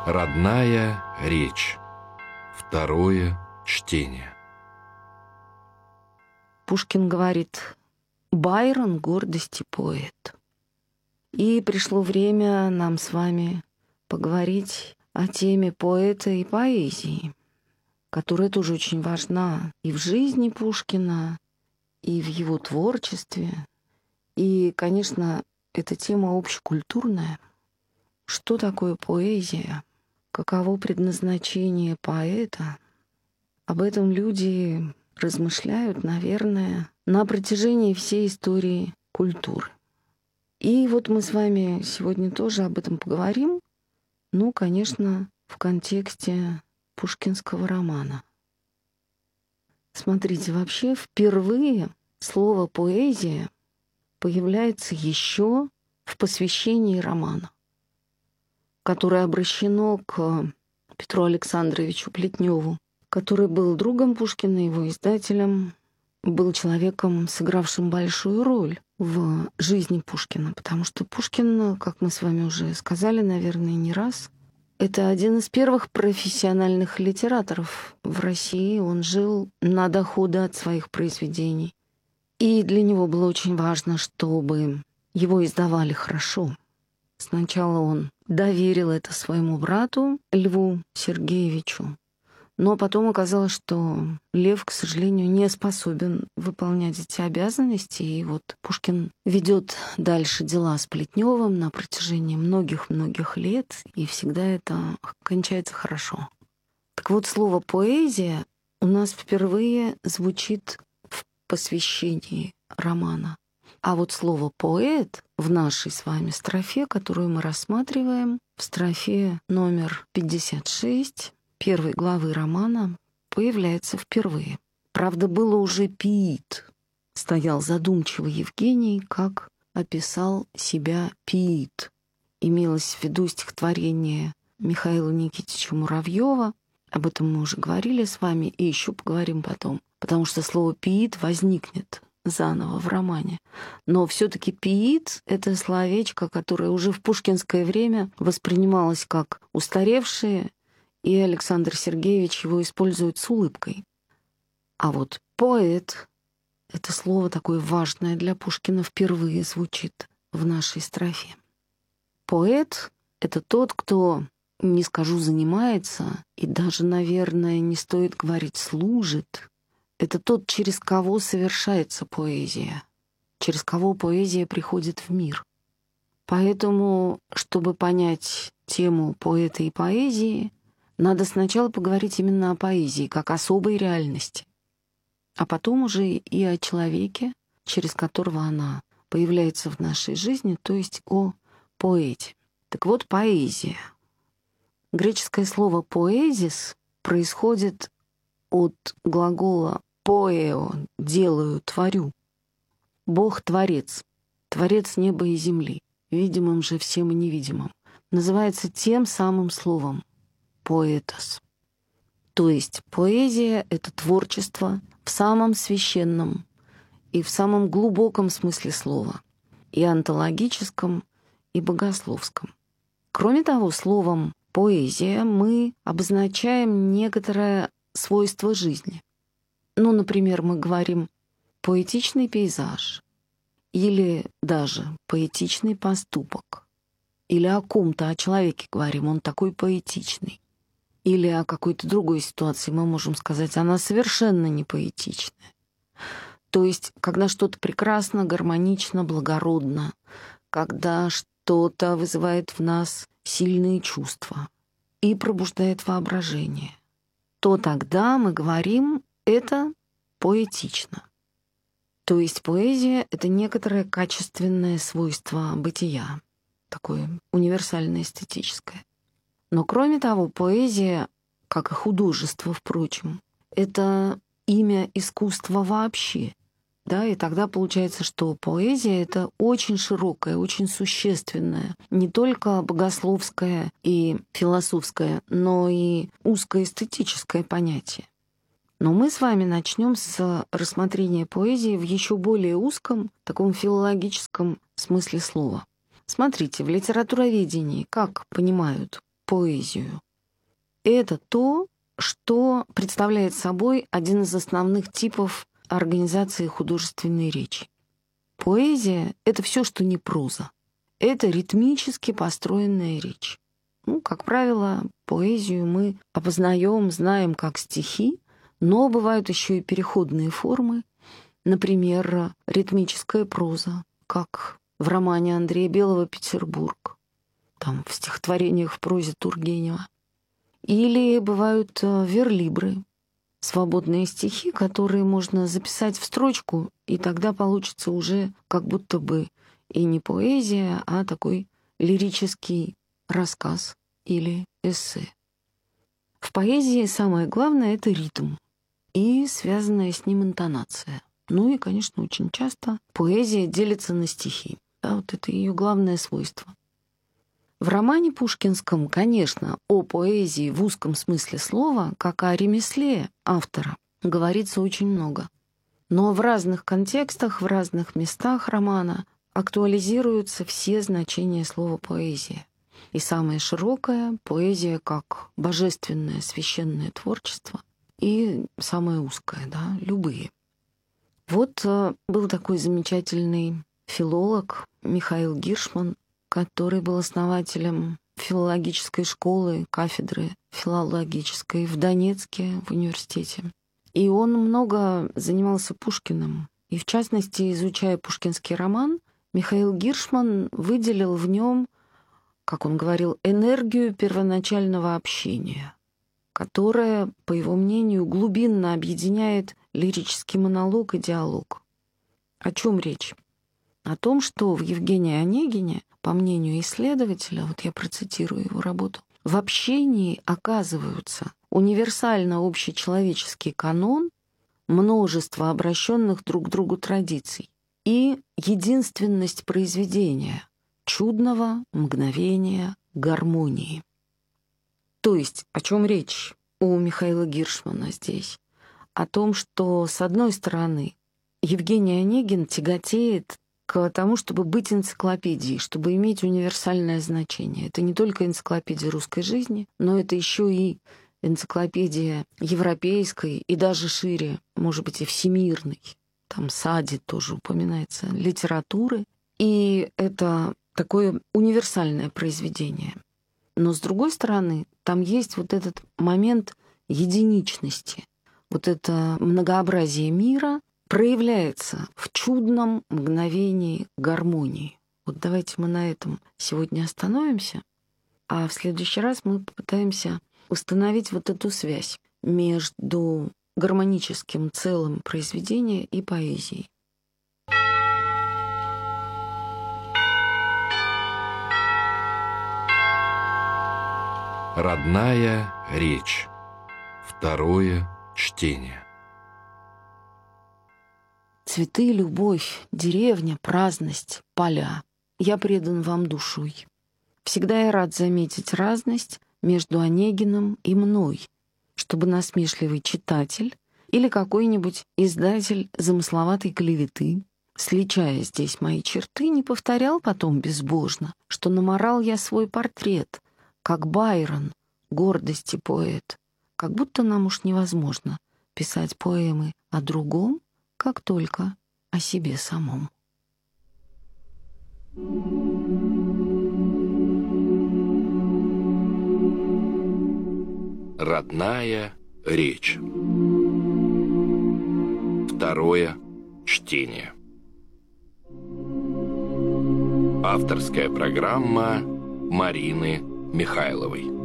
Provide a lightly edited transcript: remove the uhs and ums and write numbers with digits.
Родная речь. Второе чтение. Пушкин говорит: «Байрон — гордости поэт». И пришло время нам с вами поговорить о теме поэта и поэзии, которая тоже очень важна и в жизни Пушкина, и в его творчестве. И, конечно, эта тема общекультурная. Что такое поэзия? Каково предназначение поэта? Об этом люди размышляют, наверное, на протяжении всей истории культуры. И вот мы с вами сегодня тоже об этом поговорим, ну, конечно, в контексте пушкинского романа. Смотрите, вообще впервые слово «поэзия» появляется еще в посвящении романа, которое обращено к Петру Александровичу Плетневу, который был другом Пушкина, его издателем, был человеком, сыгравшим большую роль в жизни Пушкина, потому что Пушкин, как мы с вами уже сказали, наверное, не раз, это один из первых профессиональных литераторов в России. Он жил на доходы от своих произведений. И для него было очень важно, чтобы его издавали хорошо. Сначала он доверил это своему брату Льву Сергеевичу, но потом оказалось, что Лев, к сожалению, не способен выполнять эти обязанности. И вот Пушкин ведет дальше дела с Плетневым на протяжении многих-многих лет, и всегда это кончается хорошо. Так вот, слово «поэзия» у нас впервые звучит в посвящении романа. А вот слово «поэт» в нашей с вами строфе, которую мы рассматриваем, в строфе номер 56 первой главы романа, появляется впервые. Правда, было уже пиит. Стоял задумчиво Евгений, как описал себя пиит. Имелось в виду стихотворение Михаила Никитича Муравьева. Об этом мы уже говорили с вами и еще поговорим потом, потому что слово «пиит» возникнет заново в романе. Но все-таки пиит — это словечко, которое уже в пушкинское время воспринималось как устаревшее, и Александр Сергеевич его использует с улыбкой. А вот поэт — это слово такое важное для Пушкина, впервые звучит в нашей строфе. Поэт — это тот, кто, не скажу, занимается, и даже, наверное, не стоит говорить «служит». Это тот, через кого совершается поэзия, через кого поэзия приходит в мир. Поэтому, чтобы понять тему поэта и поэзии, надо сначала поговорить именно о поэзии, как особой реальности, а потом уже и о человеке, через которого она появляется в нашей жизни, то есть о поэте. Так вот, поэзия. Греческое слово «поэзис» происходит от глагола «поэо» — «делаю», «творю». Бог-творец, творец неба и земли, видимым же всем и невидимым, называется тем самым словом «поэтос». То есть поэзия — это творчество в самом священном и в самом глубоком смысле слова, и онтологическом, и богословском. Кроме того, словом «поэзия» мы обозначаем некоторое свойство жизни. Ну, например, мы говорим «поэтичный пейзаж» или даже «поэтичный поступок». Или о ком-то, о человеке говорим, он такой поэтичный. Или о какой-то другой ситуации мы можем сказать, она совершенно не поэтичная. То есть, когда что-то прекрасно, гармонично, благородно, когда что-то вызывает в нас сильные чувства и пробуждает воображение, то тогда мы говорим, это поэтично. То есть поэзия — это некоторое качественное свойство бытия, такое универсальное, эстетическое. Но кроме того, поэзия, как и художество, впрочем, это имя искусства вообще. Да, и тогда получается, что поэзия — это очень широкое, очень существенное, не только богословское и философское, но и узкоэстетическое понятие. Но мы с вами начнем с рассмотрения поэзии в еще более узком, таком филологическом смысле слова. Смотрите, в литературоведении как понимают поэзию. Это то, что представляет собой один из основных типов организации художественной речи. Поэзия — это все, что не проза. Это ритмически построенная речь. Как правило, поэзию мы опознаем, знаем как стихи, но бывают еще и переходные формы, например, ритмическая проза, как в романе Андрея Белого «Петербург», там в стихотворениях в прозе Тургенева. Или бывают верлибры, свободные стихи, которые можно записать в строчку, и тогда получится уже как будто бы и не поэзия, а такой лирический рассказ или эссе. В поэзии самое главное — это ритм и связанная с ним интонация. И, конечно, очень часто поэзия делится на стихи. Да, вот это ее главное свойство. В романе пушкинском, конечно, о поэзии в узком смысле слова, как о ремесле автора, говорится очень много. Но в разных контекстах, в разных местах романа актуализируются все значения слова «поэзия». И самое широкое — поэзия как божественное священное творчество, и самое узкое, да, любые. Вот был такой замечательный филолог Михаил Гиршман, который был основателем филологической школы, кафедры филологической в Донецке, в университете. И он много занимался Пушкиным. И, в частности, изучая пушкинский роман, Михаил Гиршман выделил в нем, как он говорил, энергию первоначального общения, которая, по его мнению, глубинно объединяет лирический монолог и диалог. О чем речь? О том, что в Евгении Онегине, по мнению исследователя, вот я процитирую его работу, в общении оказываются универсально общечеловеческий канон, множество обращенных друг к другу традиций и единственность произведения, чудного мгновения гармонии. То есть о чем речь у Михаила Гиршмана здесь? О том, что, с одной стороны, Евгений Онегин тяготеет к тому, чтобы быть энциклопедией, чтобы иметь универсальное значение. Это не только энциклопедия русской жизни, но это еще и энциклопедия европейской и даже шире, может быть, и всемирной. Там Сади тоже упоминается, литературы. И это такое универсальное произведение. Но, с другой стороны, там есть вот этот момент единичности. Вот это многообразие мира проявляется в чудном мгновении гармонии. Вот давайте мы на этом сегодня остановимся, а в следующий раз мы попытаемся установить вот эту связь между гармоническим целым произведения и поэзией. Родная речь. Второе чтение. Цветы, любовь, деревня, праздность, поля. Я предан вам душой. Всегда я рад заметить разность между Онегиным и мной, чтобы насмешливый читатель или какой-нибудь издатель замысловатой клеветы, сличая здесь мои черты, не повторял потом безбожно, что наморал я свой портрет, как Байрон, гордости поэт, как будто нам уж невозможно писать поэмы о другом, как только о себе самом. Родная речь. Второе чтение. Авторская программа Марины Михайловой.